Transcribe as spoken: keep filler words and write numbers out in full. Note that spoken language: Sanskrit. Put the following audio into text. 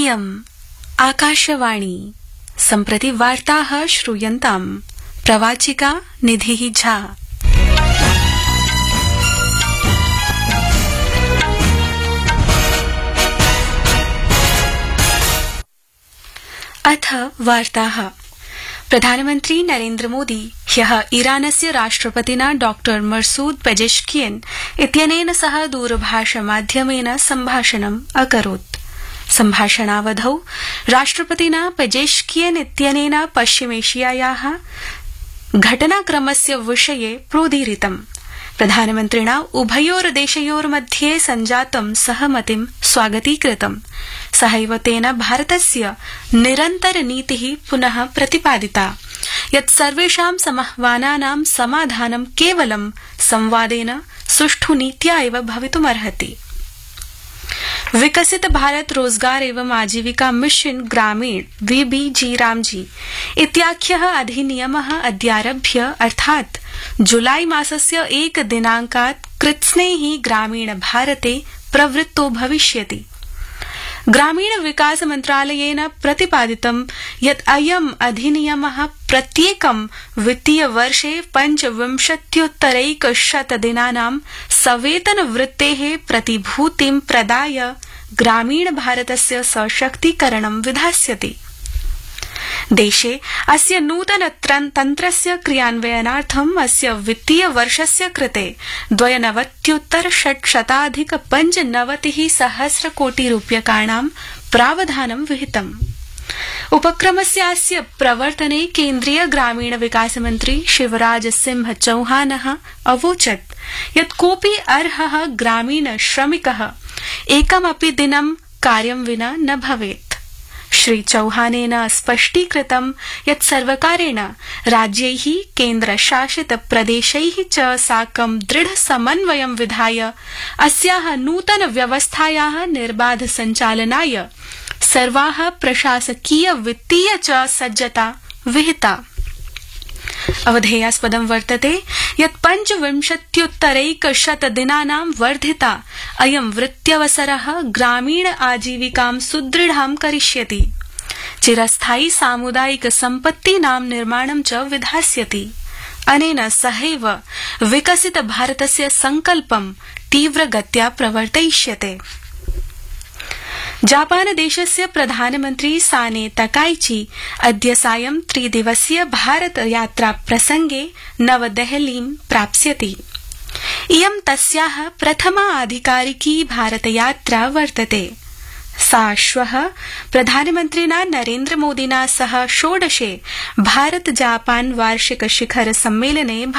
इयम् आकाशवाणी सम्प्रति वार्ताः श्रूयन्ताम् प्रवाचिका निधिः झा। अथ वार्ताः। प्रधानमन्त्री नरेन्द्र मोदी ह्यः ईरानस्य राष्ट्रपतिना डॉक्टर मसूद पेजेश्कियन इत्यनेन सह दूरभाषमाध्यमेन सम्भाषणम् अकरोत्। सम्भाषणावधौ राष्ट्रपतिना पेजेश्कियन इत्यनेन पश्चिमेशियायाः घटनाक्रमस्य विषये प्रोदीरितम्। प्रधानमन्त्रिणा उभयोर्देशयोर्मध्ये सञ्जातं सहमतिं स्वागतीकृतम्। सहैव तेन भारतस्य निरन्तरनीतिः पुनः प्रतिपादिता यत् सर्वेषां समाह्वानानां समाधानं केवलं संवादेन सुष्ठु नीत्या एव भवितुमर्हति। विकसित भारत रोजगार एवं आजीविका मिशन ग्रामीण वीबीजी रामजी इत्याख्यः अधिनियमः अद्यारभ्य अर्थात् जुलाई मासस्य एक दिनांकात् कृत्स्नैः ग्रामीण भारते प्रवृत्तो भविष्यति। ग्रामीण विकास मन्त्रालयेन प्रतिपादितं यत् अयम् अधिनियमः प्रत्येकं वित्तीय वर्षे पञ्चविंशत्युत्तरैकशत दिनानां सवेतन वृत्तेः प्रतिभूतिं प्रदाय ग्रामीण भारतस्य सशक्तीकरणं विधास्यति। देशे अस्य नूतन तन्त्रस्य क्रियान्वयनार्थम् अस्य वित्तीय वर्षस्य कृते द्वयनवत्युत्तर षट्शताधिक पञ्चनवतिः सहस्र कोटि रूप्यकाणां प्रावधानं विहितम्। उपक्रमस्यास्य प्रवर्तने केन्द्रीय ग्रामीण विकास मन्त्री शिवराज सिंह चौहानः अवोचत् यत् कोऽपि अर्हः ग्रामीण श्रमिकः एकमपि दिनं कार्यं विना न भवेत्। श्री चौहानेन स्पष्टीकृतं यत् सर्वकारेण राज्यैः केन्द्रशासित प्रदेशैः च साकं दृढ समन्वयं विधाय अस्याः नूतन व्यवस्थायाः निर्बाध सञ्चालनाय सर्वाः प्रशासकीय वित्तीय च सज्जता विहिता। अवधेयास्पदं वर्तते यत् पञ्चविंशत्युत्तरैकशत दिनानां वर्धिता अयं वृत्त्यवसरः ग्रामीण आजीविकां सुदृढां करिष्यति। चिरस्थायी सामुदायिक सम्पत्तीनां निर्माणं च विधास्यति। अनेन सहैव विकसित भारतस्य संकल्पं तीव्रगत्या प्रवर्तयिष्यते। जापान देशस्य प्रधानमन्त्री साने तकाइची अद्य सायं त्रिदिवसीय भारत यात्रा प्रसंगे नवदेहलीं प्राप्स्यति। इयं तस्याः प्रथमा आधिकारिकी भारतयात्रा वर्तते। सा श्वः प्रधानमन्त्रिणा नरेन्द्र मोदिना सह षोडशे भारत जापान वार्षिक शिखर सम्मेलने